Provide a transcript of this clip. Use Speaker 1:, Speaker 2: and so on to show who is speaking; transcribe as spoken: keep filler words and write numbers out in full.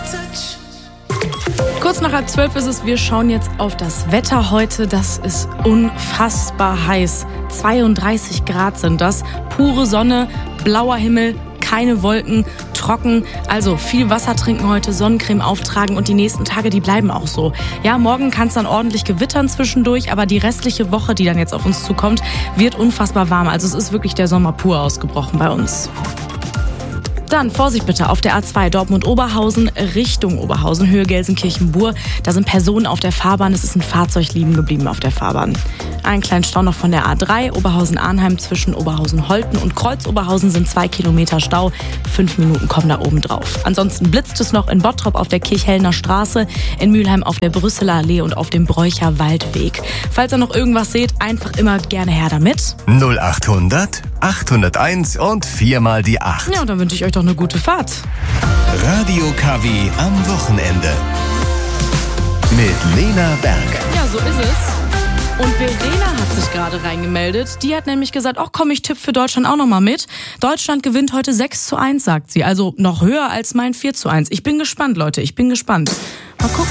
Speaker 1: Kurz nach halb zwölf ist es, wir schauen jetzt auf das Wetter heute. Das ist unfassbar heiß. zweiunddreißig Grad sind das. Pure Sonne, blauer Himmel, keine Wolken, trocken. Also viel Wasser trinken heute, Sonnencreme auftragen und die nächsten Tage, die bleiben auch so. Ja, morgen kann es dann ordentlich gewittern zwischendurch, aber die restliche Woche, die dann jetzt auf uns zukommt, wird unfassbar warm. Also es ist wirklich der Sommer pur ausgebrochen bei uns. Dann Vorsicht bitte auf der A zwei Dortmund-Oberhausen Richtung Oberhausen, Höhe Gelsenkirchen-Bur. Da sind Personen auf der Fahrbahn, es ist ein Fahrzeug liegen geblieben auf der Fahrbahn. Einen kleinen Stau noch von der A drei, Oberhausen-Arnheim zwischen Oberhausen-Holten und Kreuz-Oberhausen sind zwei Kilometer Stau. Fünf Minuten kommen da oben drauf. Ansonsten blitzt es noch in Bottrop auf der Kirchhellner Straße, in Mülheim auf der Brüsseler Allee und auf dem Bräucher Waldweg. Falls ihr noch irgendwas seht, einfach immer gerne her damit.
Speaker 2: null achthundert, achthunderteins und viermal die acht.
Speaker 1: Ja, und dann wünsche ich euch doch eine gute Fahrt.
Speaker 2: Radio K W am Wochenende. Mit Lena Berg.
Speaker 1: Ja, so ist es. Und Verena hat sich gerade reingemeldet. Die hat nämlich gesagt, ach komm, ich tippe für Deutschland auch noch mal mit. Deutschland gewinnt heute sechs zu eins, sagt sie. Also noch höher als mein vier zu eins. Ich bin gespannt, Leute, ich bin gespannt. Mal gucken.